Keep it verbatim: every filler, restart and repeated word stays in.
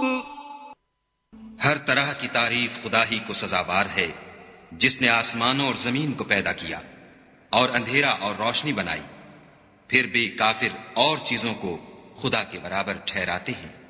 हर तरह की तारीफ खुदा ही को सजावार है, जिसने आसमानों और जमीन को पैदा किया और अंधेरा और रोशनी बनाई। फिर भी काफिर और चीजों को खुदा के बराबर ठहराते हैं।